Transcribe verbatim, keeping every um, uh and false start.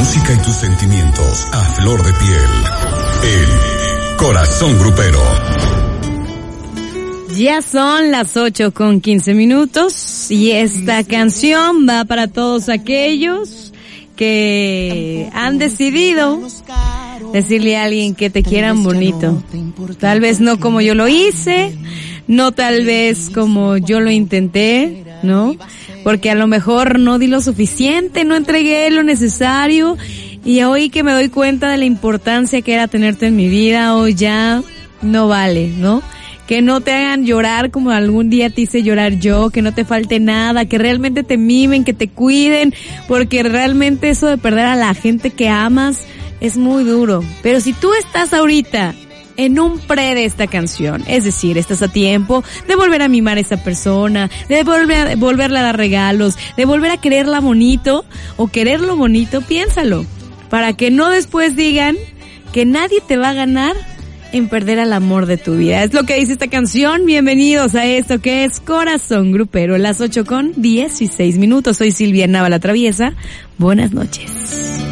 música y tus sentimientos a flor de piel. El Corazón Grupero. Ya son las ocho con quince minutos y esta canción va para todos aquellos que han decidido decirle a alguien que te quieran bonito. Tal vez no como yo lo hice, no tal vez como yo lo intenté, ¿no? Porque a lo mejor no di lo suficiente, no entregué lo necesario, y hoy que me doy cuenta de la importancia que era tenerte en mi vida, hoy ya no vale, ¿no? Que no te hagan llorar como algún día te hice llorar yo, que no te falte nada, que realmente te mimen, que te cuiden, porque realmente eso de perder a la gente que amas es muy duro. Pero si tú estás ahorita en un pre de esta canción, es decir, estás a tiempo de volver a mimar a esa persona, de volver a, volverle a dar regalos, de volver a quererla bonito o quererlo bonito, piénsalo, para que no después digan que nadie te va a ganar en perder al amor de tu vida. Es lo que dice esta canción. Bienvenidos a esto que es Corazón Grupero, las ocho con dieciséis minutos. Soy Silvia Nava la Traviesa. Buenas noches.